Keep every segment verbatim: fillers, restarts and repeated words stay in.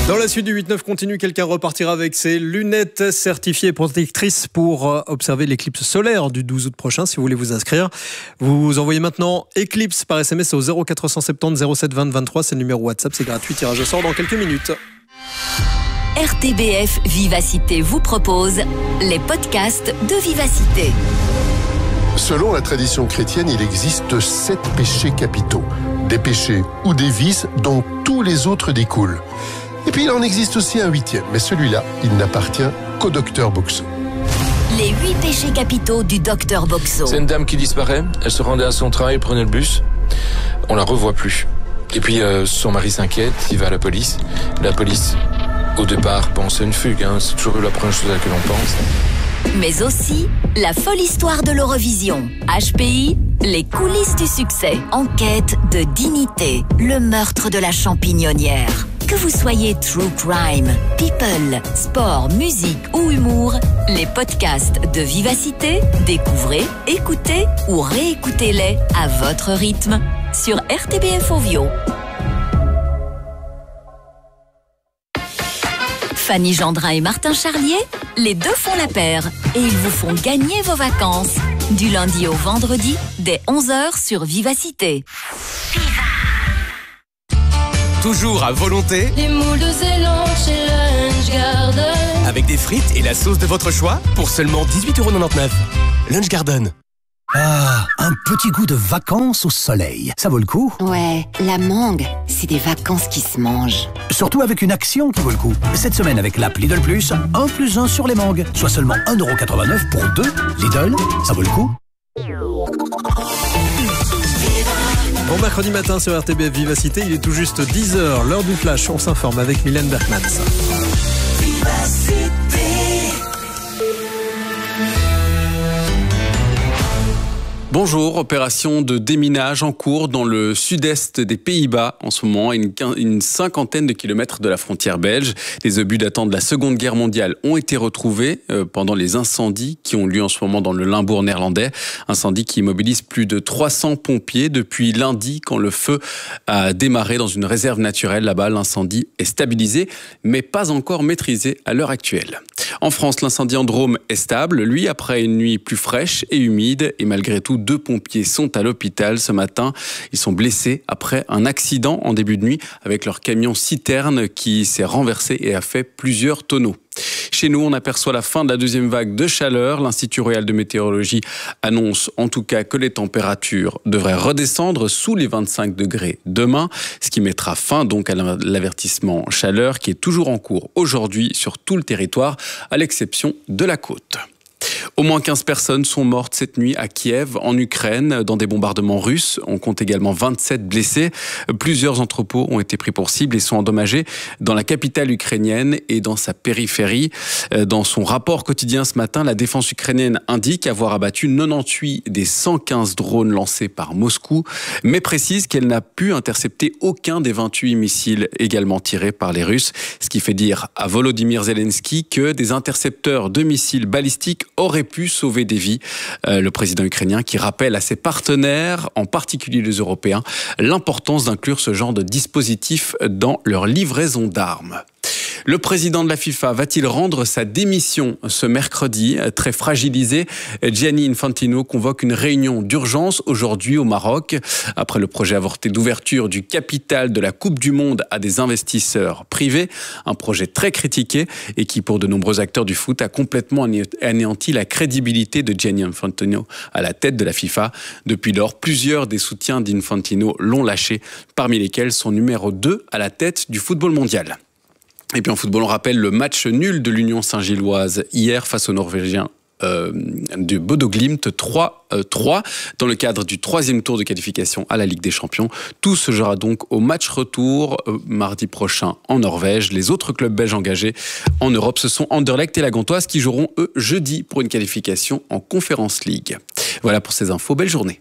Dans la suite du huit neuf continue, quelqu'un repartira avec ses lunettes certifiées protectrices pour observer l'éclipse solaire du douze août prochain. Si vous voulez vous inscrire, vous envoyez maintenant éclipse par S M S au zéro quatre cent soixante-dix zéro sept vingt vingt-trois. C'est le numéro WhatsApp, c'est gratuit. Tirage au sort dans quelques minutes. R T B F Vivacité vous propose les podcasts de Vivacité. Selon la tradition chrétienne, il existe sept péchés capitaux. Des péchés ou des vices dont tous les autres découlent. Et puis il en existe aussi un huitième, mais celui-là, il n'appartient qu'au docteur Boxo. Les huit péchés capitaux du docteur Boxo. C'est une dame qui disparaît, elle se rendait à son travail, prenait le bus, on la revoit plus. Et puis euh, son mari s'inquiète, il va à la police. La police, au départ, pense à une fugue, hein, c'est toujours la première chose à laquelle on pense. Mais aussi la folle histoire de l'Eurovision. H P I, les coulisses du succès. Enquête de dignité, le meurtre de la champignonnière. Que vous soyez true crime, people, sport, musique ou humour, les podcasts de Vivacité, découvrez, écoutez ou réécoutez-les à votre rythme sur R T B F Ovio. Fanny Gendrin et Martin Charlier, les deux font la paire et ils vous font gagner vos vacances. Du lundi au vendredi, dès onze heures sur Vivacité. Toujours à volonté. Les moules de Zélande chez Lunch Garden. Avec des frites et la sauce de votre choix pour seulement dix-huit euros quatre-vingt-dix-neuf. Lunch Garden. Ah, un petit goût de vacances au soleil. Ça vaut le coup? Ouais, la mangue, c'est des vacances qui se mangent. Surtout avec une action qui vaut le coup. Cette semaine avec l'app Lidl Plus, un plus un sur les mangues. Soit seulement un euro quatre-vingt-neuf pour deux. Lidl, ça vaut le coup? Bon mercredi matin sur R T B F Vivacité, il est tout juste dix heures, l'heure du flash, on s'informe avec Mylène Berkmans. Bonjour, opération de déminage en cours dans le sud-est des Pays-Bas en ce moment, une, une cinquantaine de kilomètres de la frontière belge. Des obus datant de la Seconde Guerre mondiale ont été retrouvés euh, pendant les incendies qui ont lieu en ce moment dans le Limbourg néerlandais. Incendie qui mobilise plus de trois cents pompiers depuis lundi quand le feu a démarré dans une réserve naturelle. Là-bas, l'incendie est stabilisé mais pas encore maîtrisé à l'heure actuelle. En France, l'incendie en Drôme est stable, lui, après une nuit plus fraîche et humide. Et malgré tout, deux pompiers sont à l'hôpital ce matin. Ils sont blessés après un accident en début de nuit avec leur camion citerne qui s'est renversé et a fait plusieurs tonneaux. Chez nous, on aperçoit la fin de la deuxième vague de chaleur. L'Institut royal de météorologie annonce en tout cas que les températures devraient redescendre sous les vingt-cinq degrés demain, ce qui mettra fin donc à l'avertissement chaleur qui est toujours en cours aujourd'hui sur tout le territoire, à l'exception de la côte. Au moins quinze personnes sont mortes cette nuit à Kiev, en Ukraine, dans des bombardements russes. On compte également vingt-sept blessés. Plusieurs entrepôts ont été pris pour cible et sont endommagés dans la capitale ukrainienne et dans sa périphérie. Dans son rapport quotidien ce matin, la défense ukrainienne indique avoir abattu quatre-vingt-dix-huit des cent quinze drones lancés par Moscou, mais précise qu'elle n'a pu intercepter aucun des vingt-huit missiles également tirés par les Russes, ce qui fait dire à Volodymyr Zelensky que des intercepteurs de missiles balistiques auraient pu sauver des vies. Euh, le président ukrainien qui rappelle à ses partenaires, en particulier les Européens, l'importance d'inclure ce genre de dispositif dans leur livraison d'armes. Le président de la FIFA va-t-il rendre sa démission ce mercredi? Très fragilisé, Gianni Infantino convoque une réunion d'urgence aujourd'hui au Maroc. Après le projet avorté d'ouverture du capital de la Coupe du Monde à des investisseurs privés, un projet très critiqué et qui, pour de nombreux acteurs du foot, a complètement anéanti la crédibilité de Gianni Infantino à la tête de la FIFA. Depuis lors, plusieurs des soutiens d'Infantino l'ont lâché, parmi lesquels son numéro deux à la tête du football mondial. Et puis en football, on rappelle le match nul de l'Union Saint-Gilloise hier face aux Norvégiens euh, du Bodo Glimt trois trois dans le cadre du troisième tour de qualification à la Ligue des Champions. Tout se jouera donc au match retour euh, mardi prochain en Norvège. Les autres clubs belges engagés en Europe, ce sont Anderlecht et la Gantoise qui joueront eux jeudi pour une qualification en Conference League. Voilà pour ces infos. Belle journée.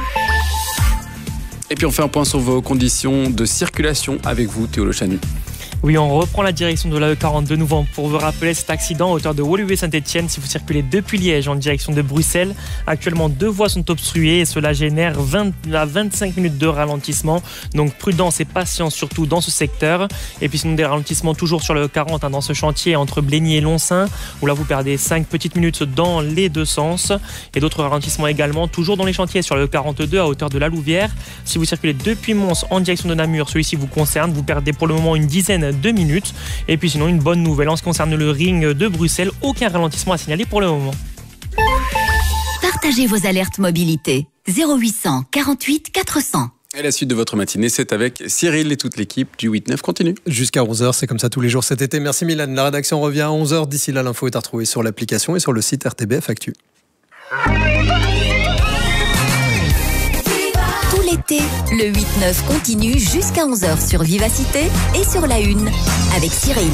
Et puis on fait un point sur vos conditions de circulation avec vous, Théo Le Chanu. Oui, on reprend la direction de l'A E quarante-deux. Nous vont pour vous rappeler cet accident à hauteur de Woluwe-Saint-Étienne. Si vous circulez depuis Liège en direction de Bruxelles, actuellement deux voies sont obstruées et cela génère vingt à vingt-cinq minutes de ralentissement. Donc prudence et patience surtout dans ce secteur. Et puis sinon des ralentissements toujours sur le quarante hein, dans ce chantier entre Blény et Lonsin où là vous perdez cinq petites minutes dans les deux sens. Et d'autres ralentissements également toujours dans les chantiers sur le quarante-deux à hauteur de la Louvière. Si vous circulez depuis Mons en direction de Namur, celui-ci vous concerne. Vous perdez pour le moment une dizaine de minutes. Et puis sinon une bonne nouvelle en ce qui concerne le ring de Bruxelles, aucun ralentissement à signaler pour le moment. Partagez vos alertes mobilité zéro huit cent quarante-huit quatre cents. Et la suite de votre matinée, c'est avec Cyril et toute l'équipe du huit neuf continue. Jusqu'à onze heures, c'est comme ça tous les jours cet été. Merci Milan. La rédaction revient à onze heures. D'ici là, l'info est à retrouver sur l'application et sur le site R T B F Actu. Tout l'été, le huit neuf continue jusqu'à onze heures sur Vivacité et sur la une avec Cyril.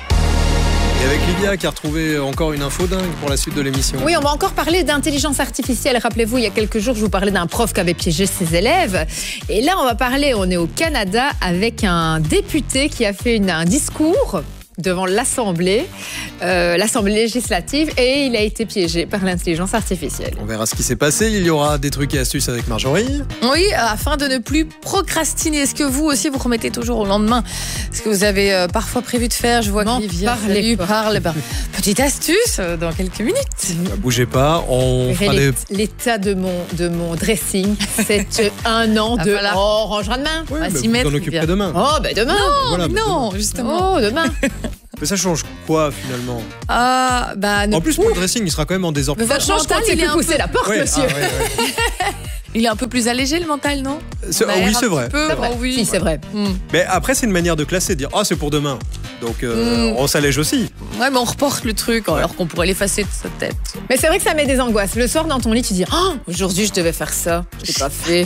Et avec Lydia qui a retrouvé encore une info dingue pour la suite de l'émission. Oui, on va encore parler d'intelligence artificielle. Rappelez-vous, il y a quelques jours, je vous parlais d'un prof qui avait piégé ses élèves. Et là, on va parler, on est au Canada, avec un député qui a fait une, un discours devant l'Assemblée, euh, l'Assemblée législative, et il a été piégé par l'intelligence artificielle. On verra ce qui s'est passé. Il y aura des trucs et astuces avec Marjorie. Oui, afin de ne plus procrastiner. Est-ce que vous aussi, vous remettez toujours au lendemain ce que vous avez euh, parfois prévu de faire? Je vois que Livia parle. Ben, petite astuce euh, dans quelques minutes. Ne bougez pas. On fera les... L'état de mon, de mon dressing, c'est un an de... voilà. Oh, on rangera demain. Oui, on va bah s'y vous mettre. en occuperez demain. Oh, ben demain. Non, voilà, mais bah non, demain. justement. Oh, demain. Mais ça change quoi finalement? Ah, bah, En plus, pour le dressing, il sera quand même en désordre. Mais votre change mental, quand c'est il est plus un pousser peu... la porte, Ouais, monsieur. ah, ouais, ouais. Il est un peu plus allégé, le mental, non? C'est- oh, oui, c'est vrai. Peu, C'est vrai. oh, oui. Si, c'est vrai. Mm. Mais après, c'est une manière de classer, de dire ah, c'est pour demain. Donc, euh, Mm. on s'allège aussi. Ouais, mais on reporte le truc alors qu'on pourrait l'effacer de sa tête. Mais c'est vrai que ça met des angoisses. Le soir, dans ton lit, tu dis oh, aujourd'hui, je devais faire ça. Je l'ai pas fait.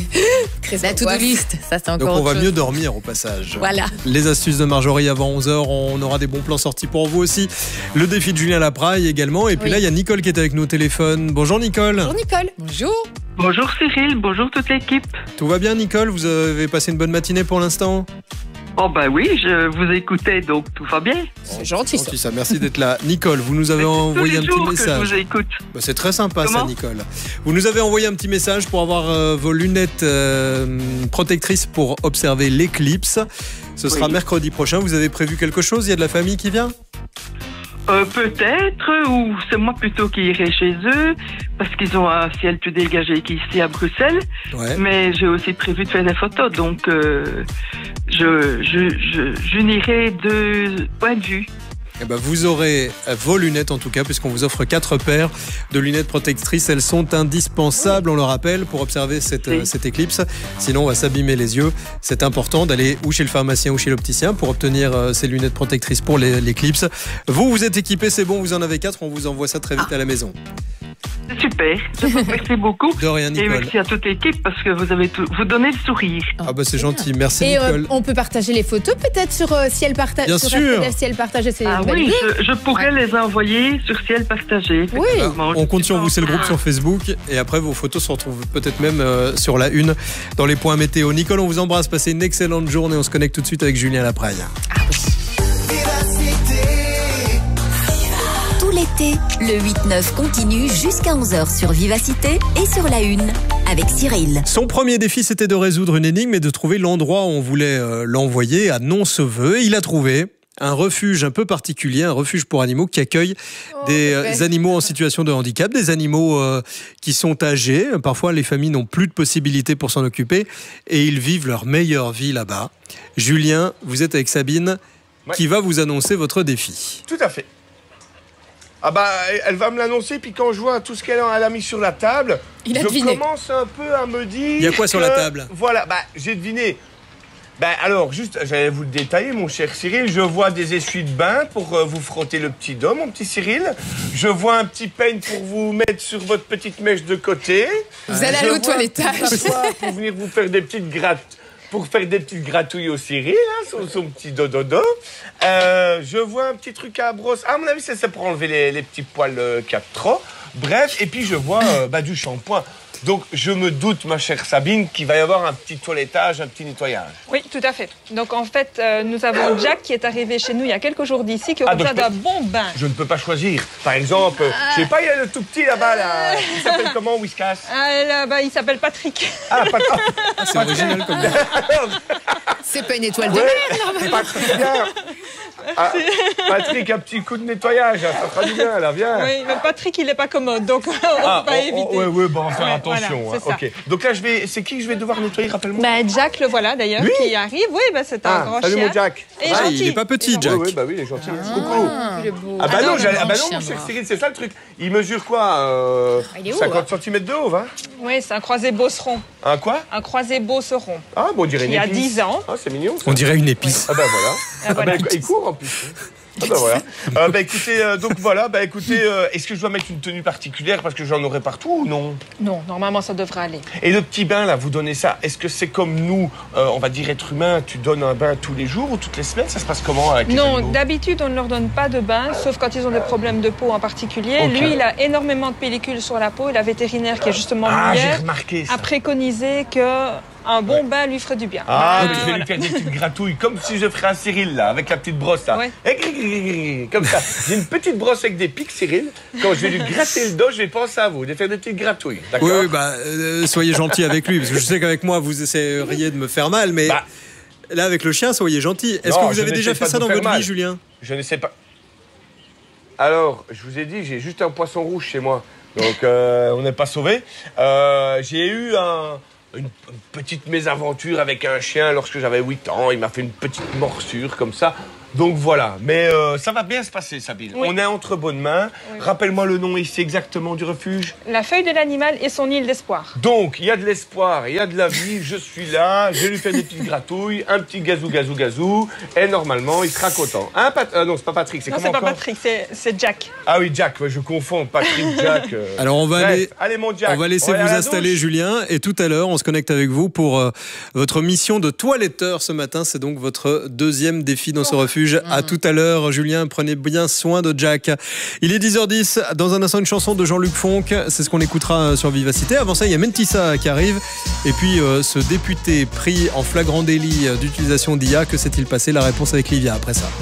La to-do list, ça c'est encore Donc, on autre va chose. mieux dormir au passage. Voilà. Les astuces de Marjorie avant onze heures. On aura des bons plans sortis pour vous aussi. Le défi de Julien Lapraille également. Et puis Oui. là, il y a Nicole qui est avec nous au téléphone. Bonjour Nicole. Bonjour Nicole. Bonjour. Bonjour Cyril, bonjour toute l'équipe. Tout va bien Nicole? Vous avez passé une bonne matinée pour l'instant? Oh bah oui, je vous écoutais donc tout va bien. C'est gentil ça. Gentil, ça. Merci d'être là. Nicole, vous nous avez Tous envoyé les un petit jours que message. je vous écoute. Bah, c'est très sympa ça Comment Nicole. Vous nous avez envoyé un petit message pour avoir euh, vos lunettes euh, protectrices pour observer l'éclipse. Ce sera Oui. mercredi prochain. Vous avez prévu quelque chose? Il y a de la famille qui vient? Euh, peut-être, ou c'est moi plutôt qui irai chez eux, parce qu'ils ont un ciel plus dégagé qu'ici à Bruxelles. Ouais. Mais j'ai aussi prévu de faire des photos, donc euh, je, je, je, j'unirai deux points de vue. Eh ben, vous aurez vos lunettes en tout cas, puisqu'on vous offre quatre paires de lunettes protectrices. Elles sont indispensables, on le rappelle, pour observer cette, Oui. euh, cette éclipse. Sinon, on va s'abîmer les yeux. C'est important d'aller ou chez le pharmacien ou chez l'opticien pour obtenir euh, ces lunettes protectrices pour les- l'éclipse. Vous, vous êtes équipés, c'est bon, vous en avez quatre. On vous envoie ça très vite à la maison. C'est super, je vous remercie beaucoup. De rien, Et Nicole. merci à toute l'équipe, parce que vous avez tout, vous donnez le sourire. Ah bah c'est gentil, merci Et euh, Nicole. on peut partager les photos peut-être sur euh, Ciel Partagé. Bien sur sûr. R T F Ciel Partagé, c'est Ah une belle oui, idée. je, je pourrais les envoyer sur Ciel Partagé. Oui. effectivement. On Je compte suis sur pas vous, c'est le groupe en- sur Facebook. Et après, vos photos se retrouvent peut-être même euh, sur la une dans les points météo. Nicole, on vous embrasse. Passez une excellente journée. On se connecte tout de suite avec Julien Lapraille. Tout l'été, le huit neuf continue jusqu'à onze heures sur Vivacité et sur la une avec Cyril. Son premier défi, c'était de résoudre une énigme et de trouver l'endroit où on voulait euh, l'envoyer à Non-Sauveux. Il a trouvé un refuge un peu particulier, un refuge pour animaux qui accueille Oh, des euh, bébé. animaux en situation de handicap, des animaux euh, qui sont âgés. Parfois, les familles n'ont plus de possibilités pour s'en occuper et ils vivent leur meilleure vie là-bas. Julien, vous êtes avec Sabine Ouais. qui va vous annoncer votre défi. Tout à fait. Ah bah, elle va me l'annoncer, puis quand je vois tout ce qu'elle a, elle a mis sur la table, Il a je deviné. commence un peu à me dire... Il y a quoi sur que- la table? Voilà, bah, j'ai deviné. Bah, alors, juste, j'allais vous le détailler, mon cher Cyril. Je vois des essuies de bain pour euh, vous frotter le petit dos, mon petit Cyril. Je vois un petit peigne pour vous mettre sur votre petite mèche de côté. Vous allez aller Je au vois toilettage. un petit passoire pour venir vous faire des petites grattes. Pour faire des petites gratouilles au Cyril, hein, son, son petit dododo. Euh, je vois un petit truc à brosse. À mon avis, ça, c'est pour enlever les, les petits poils euh, qu'il y a de trop. Bref, et puis je vois euh, bah, du shampoing. Donc, je me doute, ma chère Sabine, qu'il va y avoir un petit toilettage, un petit nettoyage. Oui, tout à fait. Donc, en fait, euh, nous avons Jack qui est arrivé chez nous il y a quelques jours d'ici, qui a Ah, besoin donc je d'un peux- bon bain. Je ne peux pas choisir. Par exemple, euh, je sais pas, il y a le tout petit là-bas, là. Il s'appelle comment, Whiskas? Ah, là, bah, il s'appelle Patrick. Ah, pas Ah, c'est original comme nom. C'est pas une étoile de Ouais, mer, normalement. Patrick, viens. Ah, Patrick, un petit coup de nettoyage, hein, ça fera du bien, là, viens. Oui, mais Patrick, il n'est pas commode, donc on Ah, va pas oh, éviter. oh, ouais, ouais, bon, on va faire Ouais, attention. voilà, c'est hein. ça. Ok. Donc là, je vais. C'est qui que je vais devoir nettoyer, rappelle-moi? Bah, Jack, le voilà d'ailleurs, Lui qui arrive. Oui, bah, c'est un Ah, grand salut chien. mon Jack. Et Ah, gentil. il est pas petit, Et Jack. Oui, oui, bah oui, il est gentil. Coucou. Il est beau. Ah bah Ah non, non, j'ai- le ah bah grand non, mon chien cher noir. Cyril, c'est ça le truc. Il mesure quoi euh, Ah, il est haut, cinquante centimètres de haut, hein? Oui, c'est un croisé bosseron. Un quoi? Un croisé bosseron. Ah, bon, on dirait une Qui a épice. dix ans. Ah, c'est mignon, ça. On dirait une épice. Ah bah voilà. Ah, Ah, voilà. bah, il court en plus. Ah bah voilà. Euh, bah écoutez, euh, donc voilà, bah écoutez, euh, est-ce que je dois mettre une tenue particulière parce que j'en aurai partout ou non? Non, normalement, ça devrait aller. Et le petit bain là, vous donnez ça, est-ce que c'est comme nous, euh, on va dire être humain, tu donnes un bain tous les jours ou toutes les semaines? Ça se passe comment avec les Non, animaux? d'habitude, on ne leur donne pas de bain, sauf quand ils ont des problèmes de peau en particulier. Ok. Lui, il a énormément de pellicules sur la peau et la vétérinaire, qui est justement Ah, j'ai hier, remarqué ça. a préconisé que un bon bain lui ferait du bien. Ah, Euh, mais je vais voilà. lui faire des petites gratouilles, comme si je ferais un Cyril, là, avec la petite brosse, là. Ouais. Et gri, gri, gri, gri, comme ça. J'ai une petite brosse avec des pics, Cyril. Quand je vais lui gratter le dos, je vais penser à vous, de faire des petites gratouilles. D'accord? Oui, oui, bah, euh, soyez gentil avec lui, parce que je sais qu'avec moi, vous essayeriez de me faire mal, mais Bah. là, avec le chien, soyez gentil. Est-ce Non, que vous je avez déjà n'essaie fait pas ça de dans vous faire votre mal. vie, Julien? Je ne sais pas. Alors, je vous ai dit, j'ai juste un poisson rouge chez moi. Donc, euh, on n'est pas sauvés. Euh, j'ai eu un, une, une petite mésaventure avec un chien lorsque j'avais huit ans. Il m'a fait une petite morsure comme ça. Donc voilà, mais euh, ça va bien se passer, Sabine. Oui. On est entre bonnes mains. Oui. Rappelle-moi le nom ici exactement du refuge. La feuille de l'animal et son île d'espoir. Donc, il y a de l'espoir, il y a de la vie, je suis là, je vais lui faire des petites gratouilles, un petit gazou, gazou, gazou, et normalement, il sera content. Hein, Pat- euh, non, c'est pas Patrick, c'est Non, comment c'est pas encore Patrick, c'est c'est Jack. Ah oui, Jack, ouais, je confonds, Patrick, Jack. euh. Alors on va Bref, aller, allez, mon Jack, on va laisser on va aller vous à la installer, douche. Julien, et tout à l'heure, on se connecte avec vous pour euh, votre mission de toiletteur ce matin. C'est donc votre deuxième défi dans ce refuge. À tout à l'heure, Julien, prenez bien soin de Jack. Il est dix heures dix. Dans un instant, une chanson de Jean-Luc Fonck. C'est ce qu'on écoutera sur Vivacité. Avant ça, il y a Mentissa qui arrive. Et puis, euh, ce député pris en flagrant délit d'utilisation d'I A, que s'est-il passé? La réponse avec Livia après ça.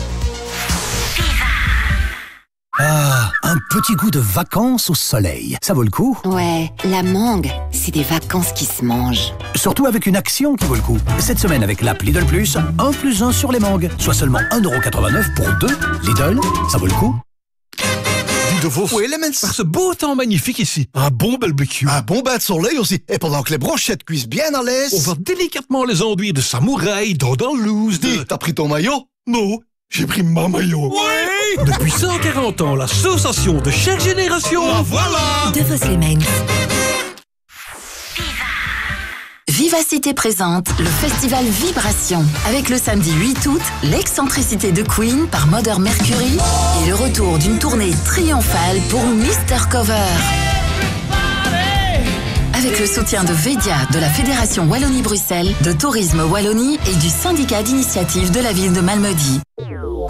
Ah, un petit goût de vacances au soleil. Ça vaut le coup? Ouais, la mangue, c'est des vacances qui se mangent. Surtout avec une action qui vaut le coup. Cette semaine avec l'app Lidl Plus, un plus un sur les mangues. Soit seulement un euro quatre-vingt-neuf pour deux. Lidl, ça vaut le coup? De vos Elements. Par ce beau temps magnifique ici. Un bon barbecue. Un bon bain de soleil aussi. Et pendant que les brochettes cuisent bien à l'aise, on va délicatement les enduire de samouraï dans dans loose. De... T'as pris ton maillot? Non, j'ai pris ma maillot. Ouais. Depuis cent quarante ans, l'association de chaque génération. Ah, voilà. De vos Elements. Vivacité présente le festival Vibration avec le samedi huit août, l'excentricité de Queen par Mother Mercury et le retour d'une tournée triomphale pour mister Cover. Avec le soutien de Vedia, de la Fédération Wallonie-Bruxelles, de Tourisme Wallonie et du syndicat d'initiative de la ville de Malmedy.